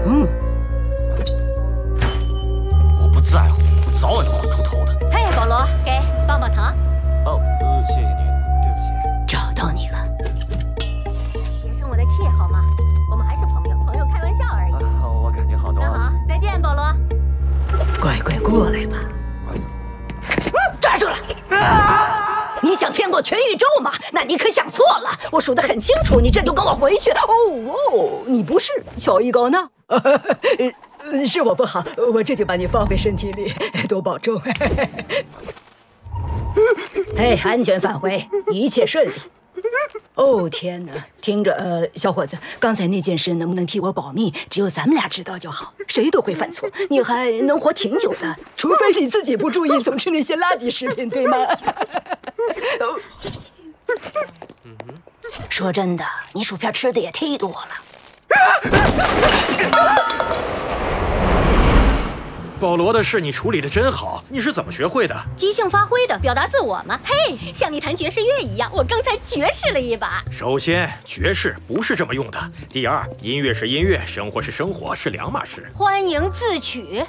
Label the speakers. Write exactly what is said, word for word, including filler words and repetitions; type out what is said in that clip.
Speaker 1: 嗯，
Speaker 2: 我不在乎，我早晚能混出头的。
Speaker 3: 嘿，保罗，给棒棒糖。
Speaker 2: 哦，呃，谢谢你，对不起。
Speaker 1: 找到你了。
Speaker 3: 别生我的气好吗？我们还是朋友，朋友开玩笑而已。
Speaker 2: 啊，我感觉好多
Speaker 3: 那
Speaker 2: 了。
Speaker 3: 好，再见，保罗。
Speaker 1: 乖乖过来吧。抓住了！你想骗过全宇宙吗？那你可想错了。我数得很清楚，你这就跟我回去。哦哦，你不是小一高呢？是我不好，我这就把你放回身体里，多保重。哎，安全返回，一切顺利。哦天哪！听着，呃，小伙子，刚才那件事能不能替我保密？只有咱们俩知道就好。谁都会犯错，你还能活挺久的，除非你自己不注意，总吃那些垃圾食品，对吗？说真的，你薯片吃的也忒多了。
Speaker 2: 保罗的事你处理的真好，你是怎么学会的？
Speaker 3: 即兴发挥的，表达自我嘛。嘿，像你弹爵士乐一样，我刚才爵士了一把。
Speaker 2: 首先，爵士不是这么用的。第二，音乐是音乐，生活是生活，是两码事。
Speaker 3: 欢迎自取。